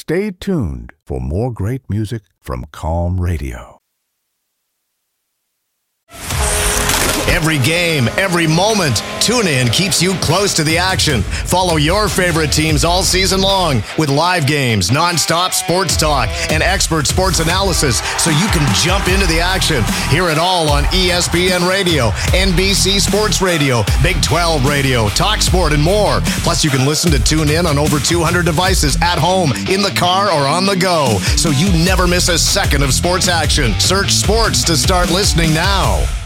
stay tuned for more great music from Calm Radio. Every game, every moment, TuneIn keeps you close to the action. Follow your favorite teams all season long with live games, nonstop sports talk, and expert sports analysis so you can jump into the action. Hear it all on ESPN Radio, NBC Sports Radio, Big 12 Radio, TalkSport, and more. Plus, you can listen to TuneIn on over 200 devices at home, in the car, or on the go, so you never miss a second of sports action. Search sports to start listening now.